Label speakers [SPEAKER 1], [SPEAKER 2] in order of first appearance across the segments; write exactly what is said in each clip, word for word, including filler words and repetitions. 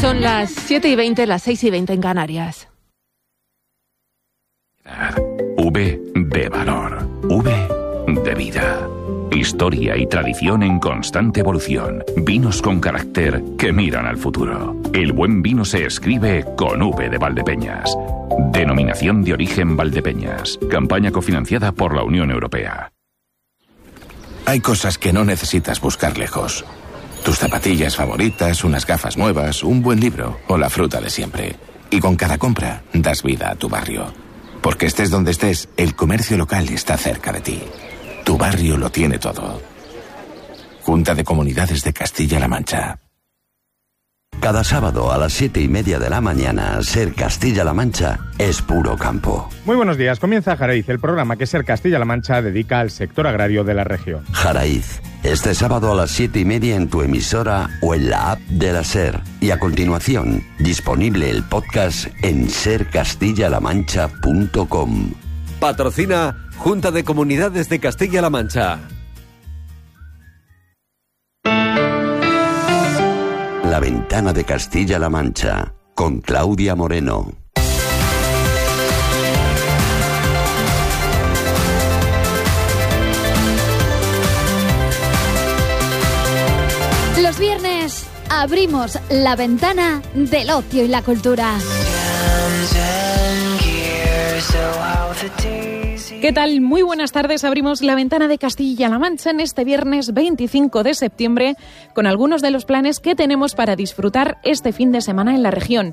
[SPEAKER 1] Son las siete y veinte, las seis y veinte en Canarias.
[SPEAKER 2] V de valor. V de vida. Historia y tradición en constante evolución. Vinos con carácter que miran al futuro. El buen vino se escribe con V de Valdepeñas. Denominación de origen Valdepeñas. Campaña cofinanciada por la Unión Europea.
[SPEAKER 3] Hay cosas que no necesitas buscar lejos. Tus zapatillas favoritas, unas gafas nuevas, un buen libro o la fruta de siempre. Y con cada compra das vida a tu barrio. Porque estés donde estés, el comercio local está cerca de ti. Tu barrio lo tiene todo. Junta de Comunidades de Castilla-La Mancha.
[SPEAKER 4] Cada sábado a las siete y media de la mañana, Ser Castilla-La Mancha es puro campo.
[SPEAKER 5] Muy buenos días. Comienza Jaraiz, el programa que Ser Castilla-La Mancha dedica al sector agrario de la región.
[SPEAKER 4] Jaraiz, este sábado a las siete y media en tu emisora o en la app de la Ser. Y a continuación, disponible el podcast en ser castilla la mancha punto com.
[SPEAKER 6] Patrocina Junta de Comunidades de Castilla-La Mancha.
[SPEAKER 4] La Ventana de Castilla-La Mancha, con Claudia Moreno.
[SPEAKER 7] Los viernes abrimos la ventana del ocio y la cultura.
[SPEAKER 8] ¿Qué tal? Muy buenas tardes. Abrimos la ventana de Castilla-La Mancha en este viernes veinticinco de septiembre con algunos de los planes que tenemos para disfrutar este fin de semana en la región.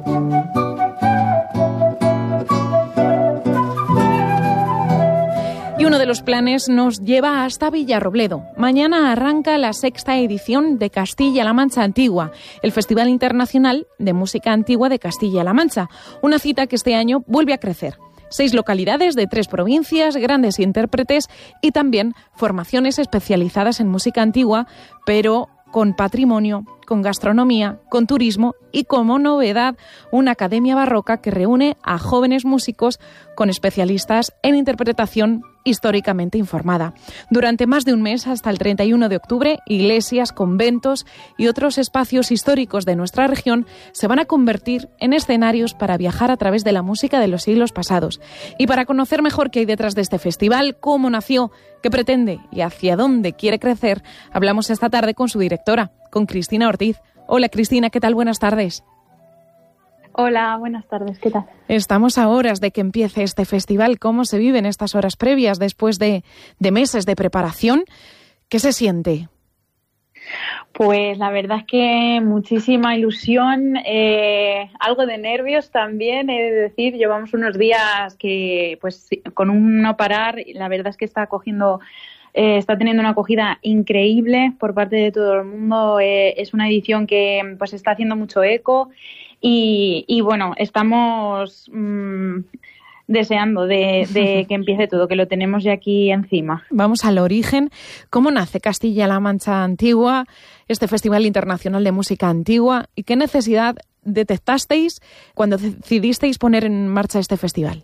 [SPEAKER 8] Y uno de los planes nos lleva hasta Villarrobledo. Mañana arranca la sexta edición de Castilla-La Mancha Antigua, el Festival Internacional de Música Antigua de Castilla-La Mancha, una cita que este año vuelve a crecer. Seis localidades de tres provincias, grandes intérpretes y también formaciones especializadas en música antigua, pero con patrimonio, con gastronomía, con turismo y como novedad una academia barroca que reúne a jóvenes músicos con especialistas en interpretación históricamente informada. Durante más de un mes, hasta el treinta y uno de octubre, iglesias, conventos y otros espacios históricos de nuestra región se van a convertir en escenarios para viajar a través de la música de los siglos pasados. Y para conocer mejor qué hay detrás de este festival, cómo nació, qué pretende y hacia dónde quiere crecer, hablamos esta tarde con su directora, con Cristina Ortiz. Hola Cristina, ¿qué tal? Buenas tardes.
[SPEAKER 9] Hola, buenas tardes, ¿qué tal?
[SPEAKER 8] Estamos a horas de que empiece este festival. ¿Cómo se viven estas horas previas después de, de meses de preparación? ¿Qué se siente?
[SPEAKER 9] Pues la verdad es que muchísima ilusión, eh, algo de nervios también, he de decir. Llevamos unos días que, pues, con un no parar, la verdad es que está cogiendo... Eh, está teniendo una acogida increíble por parte de todo el mundo. Eh, es una edición que pues está haciendo mucho eco y, y bueno, estamos mmm, deseando de, de que empiece todo, que lo tenemos ya aquí encima.
[SPEAKER 8] Vamos al origen. ¿Cómo nace Castilla-La Mancha Antigua, este Festival Internacional de Música Antigua, y qué necesidad detectasteis cuando decidisteis poner en marcha este festival?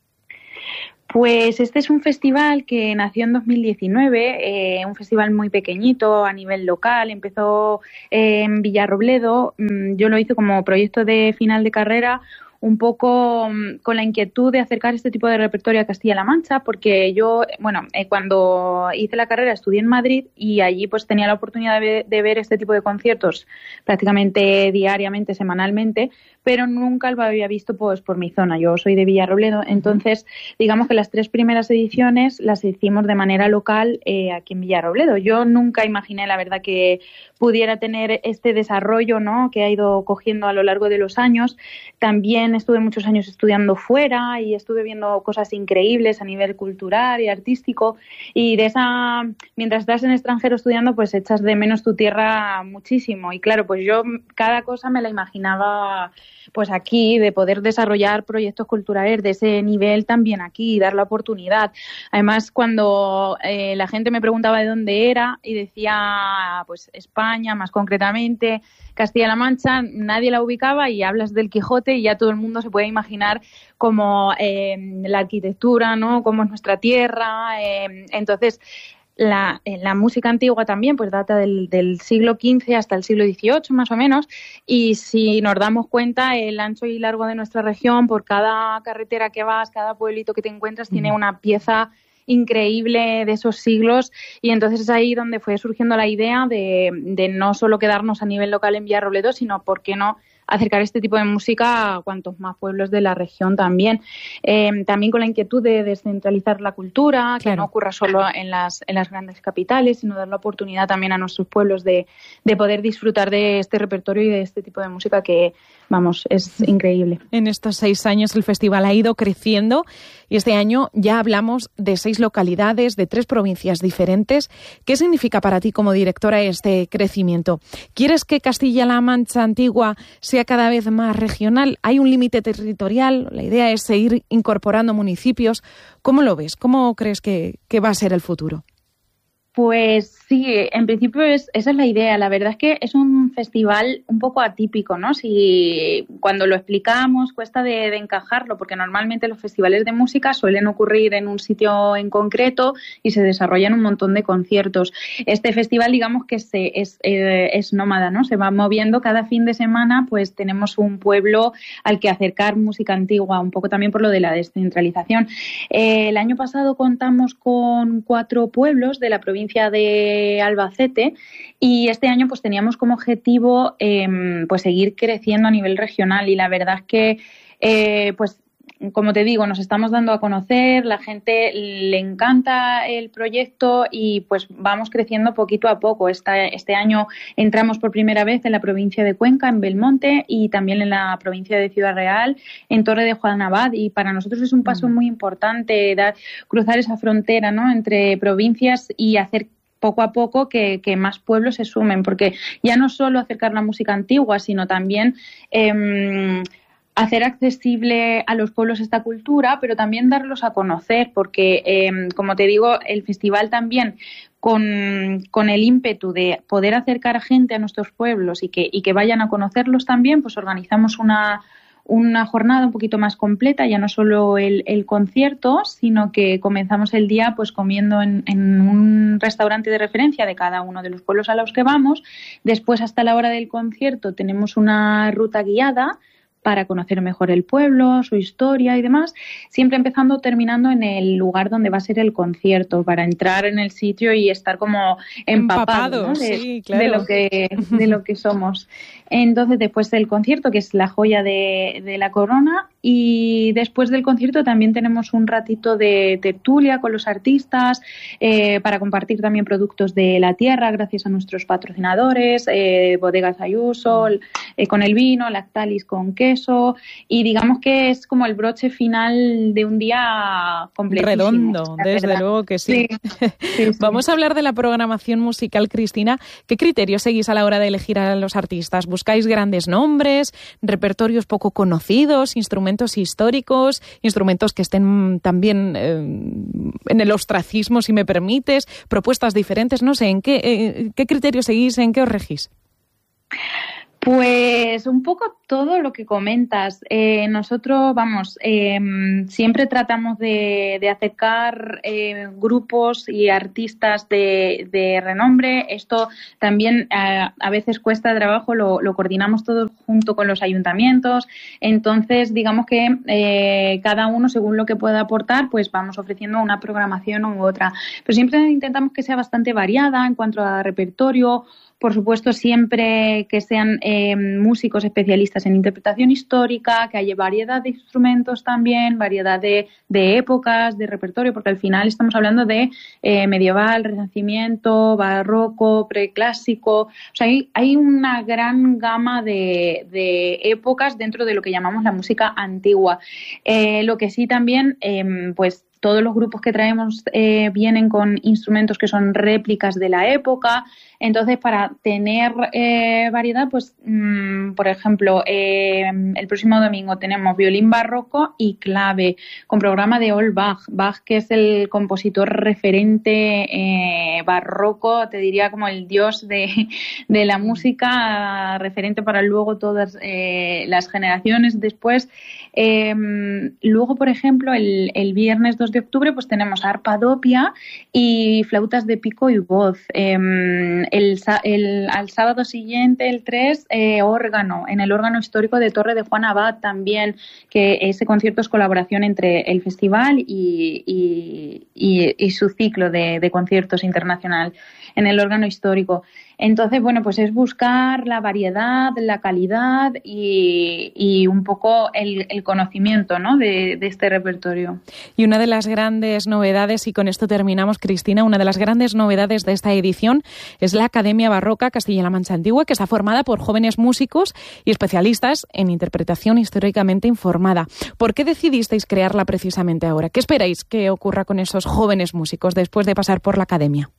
[SPEAKER 9] Pues este es un festival que nació en dos mil diecinueve, eh, un festival muy pequeñito a nivel local. Empezó eh, en Villarrobledo. Yo lo hice como proyecto de final de carrera, un poco um, con la inquietud de acercar este tipo de repertorio a Castilla-La Mancha, porque yo, bueno, eh, cuando hice la carrera estudié en Madrid y allí pues tenía la oportunidad de ver, de ver este tipo de conciertos prácticamente diariamente, semanalmente, pero nunca lo había visto pues por mi zona. Yo soy de Villarrobledo, entonces digamos que las tres primeras ediciones las hicimos de manera local eh, aquí en Villarrobledo. Yo nunca imaginé, la verdad, que pudiera tener este desarrollo, ¿no?, que ha ido cogiendo a lo largo de los años. También estuve muchos años estudiando fuera y estuve viendo cosas increíbles a nivel cultural y artístico, y de esa, mientras estás en extranjero estudiando, pues echas de menos tu tierra muchísimo. Y claro, pues yo cada cosa me la imaginaba pues aquí, de poder desarrollar proyectos culturales de ese nivel también aquí y dar la oportunidad. Además, cuando eh, la gente me preguntaba de dónde era y decía pues España, más concretamente Castilla-La Mancha, nadie la ubicaba, y hablas del Quijote y ya todo el mundo se puede imaginar como eh, la arquitectura, ¿no?, cómo es nuestra tierra. Eh, entonces, la, la música antigua también pues data del, del siglo quince hasta el siglo dieciocho más o menos, y si nos damos cuenta el ancho y largo de nuestra región, por cada carretera que vas, cada pueblito que te encuentras, mm. tiene una pieza increíble de esos siglos, y entonces es ahí donde fue surgiendo la idea de, de no solo quedarnos a nivel local en Villarrobledo, sino, ¿por qué no?, acercar este tipo de música a cuantos más pueblos de la región también. Eh, también con la inquietud de descentralizar la cultura, claro, que no ocurra solo en las, en las grandes capitales, sino dar la oportunidad también a nuestros pueblos de, de poder disfrutar de este repertorio y de este tipo de música que, vamos, es increíble.
[SPEAKER 8] En estos seis años el festival ha ido creciendo y este año ya hablamos de seis localidades, de tres provincias diferentes. ¿Qué significa para ti como directora este crecimiento? ¿Quieres que Castilla-La Mancha Antigua sea cada vez más regional? ¿Hay un límite territorial? La idea es seguir incorporando municipios. ¿Cómo lo ves? ¿Cómo crees que, que va a ser el futuro?
[SPEAKER 9] Pues sí, en principio es, esa es la idea. La verdad es que es un festival un poco atípico, ¿no? Si cuando lo explicamos cuesta de, de encajarlo, porque normalmente los festivales de música suelen ocurrir en un sitio en concreto y se desarrollan un montón de conciertos. Este festival, digamos que se, es, eh, es nómada, ¿no? Se va moviendo cada fin de semana, pues tenemos un pueblo al que acercar música antigua, un poco también por lo de la descentralización. Eh, el año pasado contamos con cuatro pueblos de la provincia de Albacete, y este año pues teníamos como objetivo eh, pues seguir creciendo a nivel regional, y la verdad es que eh, pues como te digo, nos estamos dando a conocer, la gente le encanta el proyecto y pues vamos creciendo poquito a poco. Esta, este año entramos por primera vez en la provincia de Cuenca, en Belmonte, y también en la provincia de Ciudad Real, en Torre de Juan Abad, y para nosotros es un paso muy importante dar, cruzar esa frontera, ¿no?, entre provincias y hacer poco a poco que, que más pueblos se sumen, porque ya no solo acercar la música antigua, sino también eh, hacer accesible a los pueblos esta cultura, pero también darlos a conocer, porque, eh, como te digo, el festival también, con, con el ímpetu de poder acercar a gente a nuestros pueblos y que, y que vayan a conocerlos también, pues organizamos una, una jornada un poquito más completa, ya no solo el, el concierto, sino que comenzamos el día pues comiendo en, en un restaurante de referencia de cada uno de los pueblos a los que vamos. Después, hasta la hora del concierto, tenemos una ruta guiada para conocer mejor el pueblo, su historia y demás, siempre empezando o terminando en el lugar donde va a ser el concierto, para entrar en el sitio y estar como empapado, ¿no?, de,
[SPEAKER 8] sí, claro,
[SPEAKER 9] de lo que de lo que somos. Entonces, después del concierto, que es la joya de, de la corona, y después del concierto también tenemos un ratito de tertulia con los artistas, eh, para compartir también productos de la tierra gracias a nuestros patrocinadores, eh, Bodegas Ayuso, eh, con el vino, Lactalis con queso, y digamos que es como el broche final de un día completísimo.
[SPEAKER 8] Redondo, desde verdad. Luego que sí. Sí, sí, sí. Vamos a hablar de la programación musical, Cristina. ¿Qué criterios seguís a la hora de elegir a los artistas? ¿Buscáis grandes nombres, repertorios poco conocidos, instrumentos históricos, instrumentos que estén también eh, en el ostracismo, si me permites, propuestas diferentes? No sé, ¿en qué, eh, qué criterios seguís, en qué os regís?
[SPEAKER 9] Pues un poco todo lo que comentas. Eh, nosotros, vamos, eh, siempre tratamos de, de acercar eh, grupos y artistas de, de renombre. Esto también eh, a veces cuesta trabajo, lo, lo coordinamos todos junto con los ayuntamientos. Entonces, digamos que eh, cada uno, según lo que pueda aportar, pues vamos ofreciendo una programación u otra. Pero siempre intentamos que sea bastante variada en cuanto a repertorio. Por supuesto, siempre que sean eh, músicos especialistas en interpretación histórica, que haya variedad de instrumentos también, variedad de, de épocas, de repertorio, porque al final estamos hablando de eh, medieval, renacimiento, barroco, preclásico. O sea, hay, hay una gran gama de, de épocas dentro de lo que llamamos la música antigua. Eh, lo que sí también, eh, pues, todos los grupos que traemos eh, vienen con instrumentos que son réplicas de la época. Entonces, para tener eh, variedad, pues, mmm, por ejemplo, eh, el próximo domingo tenemos violín barroco y clave, con programa de Old Bach. Bach, que es el compositor referente eh, barroco, te diría como el dios de, de la música, referente para luego todas eh, las generaciones después. Eh, luego, por ejemplo, el, el viernes dos dos de octubre pues tenemos arpa dopia y flautas de pico y voz. Eh, el, el, al sábado siguiente, el tres, eh, órgano, en el órgano histórico de Torre de Juan Abad también, que ese concierto es colaboración entre el festival y, y, y, y su ciclo de, de conciertos internacional en el órgano histórico. Entonces, bueno, pues es buscar la variedad, la calidad y, y un poco el, el conocimiento, ¿no?, de, de este repertorio.
[SPEAKER 8] Y una de las grandes novedades, y con esto terminamos, Cristina, una de las grandes novedades de esta edición es la Academia Barroca Castilla-La Mancha Antigua, que está formada por jóvenes músicos y especialistas en interpretación históricamente informada. ¿Por qué decidisteis crearla precisamente ahora? ¿Qué esperáis que ocurra con esos jóvenes músicos después de pasar por la Academia?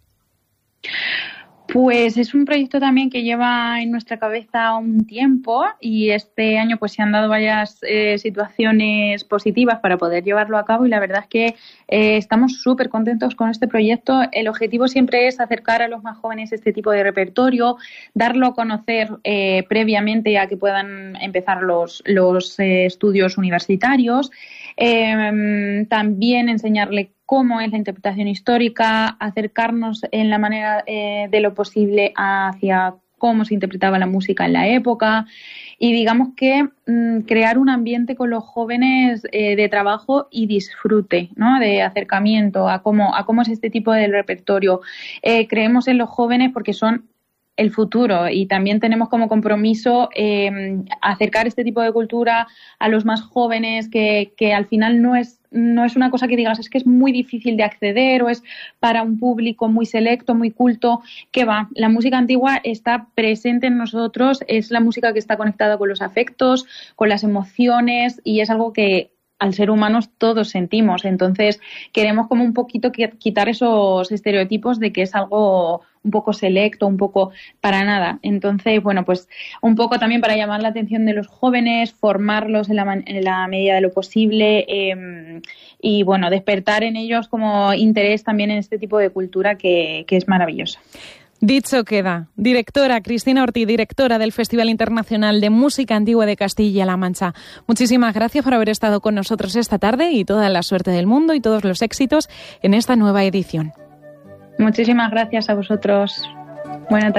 [SPEAKER 9] Pues es un proyecto también que lleva en nuestra cabeza un tiempo y este año pues se han dado varias eh, situaciones positivas para poder llevarlo a cabo y la verdad es que eh, estamos súper contentos con este proyecto. El objetivo siempre es acercar a los más jóvenes este tipo de repertorio, darlo a conocer eh, previamente a que puedan empezar los, los eh, estudios universitarios, eh, también enseñarle cómo es la interpretación histórica, acercarnos en la manera eh, de lo posible hacia cómo se interpretaba la música en la época y digamos que mmm, crear un ambiente con los jóvenes eh, de trabajo y disfrute, ¿no?, de acercamiento a cómo, a cómo es este tipo de repertorio. Eh, creemos en los jóvenes porque son el futuro y también tenemos como compromiso eh, acercar este tipo de cultura a los más jóvenes que, que al final no es no es una cosa que digas es que es muy difícil de acceder o es para un público muy selecto, muy culto, que va, la música antigua está presente en nosotros, es la música que está conectada con los afectos, con las emociones y es algo que al ser humanos todos sentimos, entonces queremos como un poquito quitar esos estereotipos de que es algo un poco selecto, un poco para nada. Entonces, bueno, pues un poco también para llamar la atención de los jóvenes, formarlos en la, en la medida de lo posible eh, y, bueno, despertar en ellos como interés también en este tipo de cultura que, que es maravillosa.
[SPEAKER 8] Dicho queda. Directora Cristina Ortiz, directora del Festival Internacional de Música Antigua de Castilla-La Mancha. Muchísimas gracias por haber estado con nosotros esta tarde y toda la suerte del mundo y todos los éxitos en esta nueva edición.
[SPEAKER 9] Muchísimas gracias a vosotros. Buenas tardes.